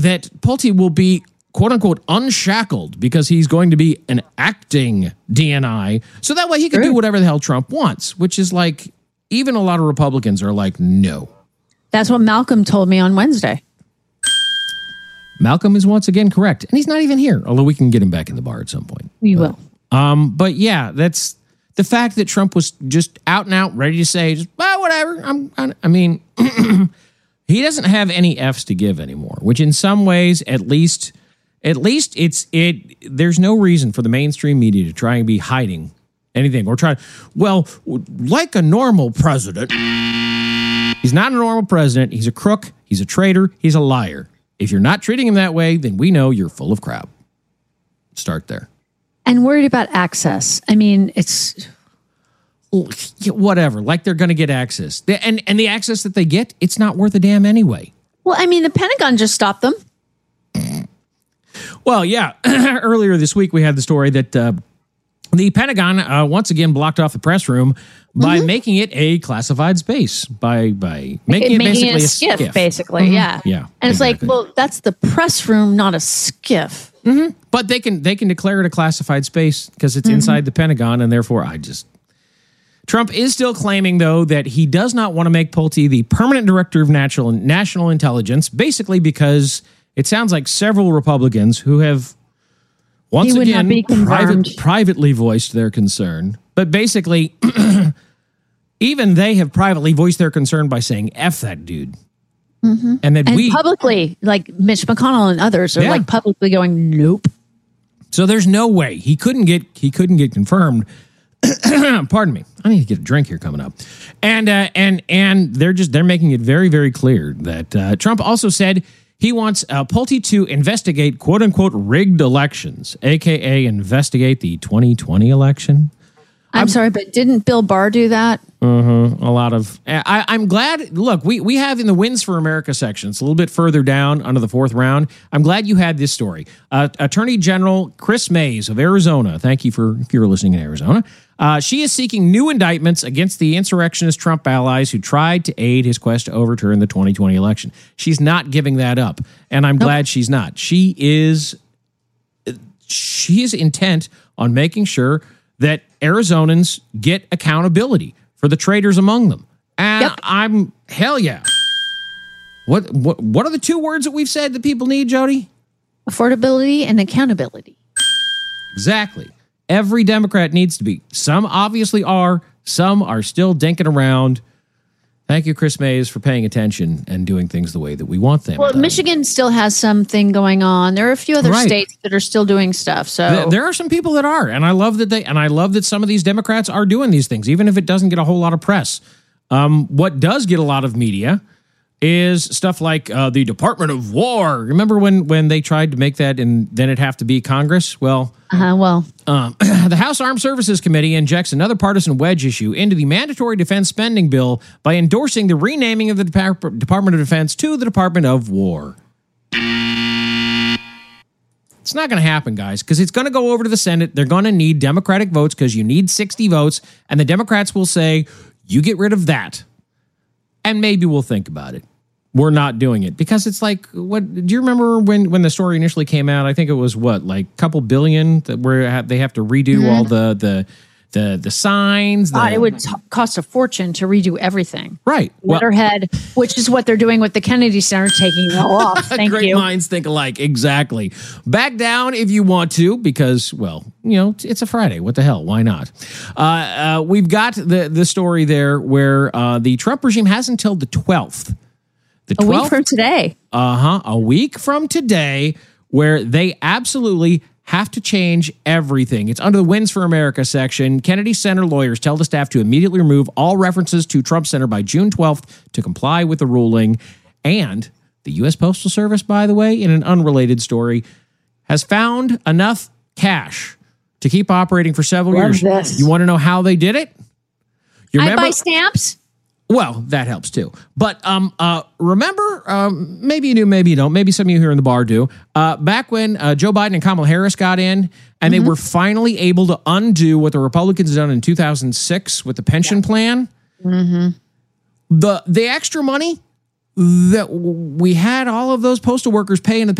that Pulte will be, quote unquote, unshackled because he's going to be an acting DNI. So that way he can do whatever the hell Trump wants, which is like, even a lot of Republicans are like, no. That's what Malcolm told me on Wednesday. Malcolm is once again correct. And he's not even here, although we can get him back in the bar at some point. We will. But yeah, that's the fact that Trump was just out and out ready to say, just, well, whatever. I mean, he doesn't have any F's to give anymore, which in some ways, at least there's no reason for the mainstream media to try and be hiding anything or try, well, like a normal president. He's not a normal president. He's a crook. He's a traitor. He's a liar. If you're not treating him that way, then we know you're full of crap. Start there. And worried about access. I mean, it's whatever. Like they're going to get access. And the access that they get, it's not worth a damn anyway. Well, I mean, the Pentagon just stopped them. Well, yeah. Earlier this week, we had the story that the Pentagon once again blocked off the press room by making it a classified space, by making it basically a skiff. Basically, yeah. And it's like, well, that's the press room, not a skiff. But they can declare it a classified space because it's inside the Pentagon, and therefore Trump is still claiming, though, that he does not want to make Pulte the permanent director of national intelligence, basically because it sounds like several Republicans who have once again privately voiced their concern. But basically, even they have privately voiced their concern by saying, F that dude. And publicly, like Mitch McConnell and others are like publicly going, nope. So there's no way he couldn't get confirmed. Pardon me. I need to get a drink here coming up. And they're making it very, very clear that Trump also said he wants Pulte to investigate quote unquote rigged elections, aka investigate the 2020 election. I'm sorry, but didn't Bill Barr do that? A lot of. I'm glad. Look, we have in the Wins for America section. It's a little bit further down under the fourth round. I'm glad you had this story. Attorney General Chris Mays of Arizona. Thank you if you're listening in Arizona. She is seeking new indictments against the insurrectionist Trump allies who tried to aid his quest to overturn the 2020 election. She's not giving that up, and I'm glad she's not. She is intent on making sure that Arizonans get accountability for the traitors among them. And I'm hell yeah. What are the two words that we've said that people need, Jody? Affordability and accountability. Exactly. Every Democrat needs to be. Some obviously are. Some are still dinking around. Thank you, Chris Mays, for paying attention and doing things the way that we want them. Well, Michigan still has something going on. There are a few other states that are still doing stuff. So there are some people that are, and I love that some of these Democrats are doing these things, even if it doesn't get a whole lot of press. What does get a lot of media is stuff like the Department of War. Remember when they tried to make that and then it'd have to be Congress? Well, the House Armed Services Committee injects another partisan wedge issue into the mandatory defense spending bill by endorsing the renaming of the Department of Defense to the Department of War. It's not going to happen, guys, because it's going to go over to the Senate. They're going to need Democratic votes because you need 60 votes, and the Democrats will say, you get rid of that, and maybe we'll think about it. We're not doing it because it's like, what do you remember when the story initially came out? I think it was like a couple billion where they have to redo all the signs. It would cost a fortune to redo everything. Right. Letterhead, which is what they're doing with the Kennedy Center, taking it all off. Thank you. Great minds think alike. Exactly. Back down if you want to, because, well, it's a Friday. What the hell? Why not? We've got the story there where the Trump regime has until the 12th. A week from today. A week from today, where they absolutely have to change everything. It's under the Wins for America section. Kennedy Center lawyers tell the staff to immediately remove all references to Trump Center by June 12th to comply with the ruling. And the U.S. Postal Service, by the way, in an unrelated story, has found enough cash to keep operating for several years. This. You want to know how they did it? I buy stamps. Well, that helps too. But remember, maybe you do, maybe you don't. Maybe some of you here in the bar do. Back when Joe Biden and Kamala Harris got in, and they were finally able to undo what the Republicans had done in 2006 with the pension plan, the extra money that we had all of those postal workers pay in the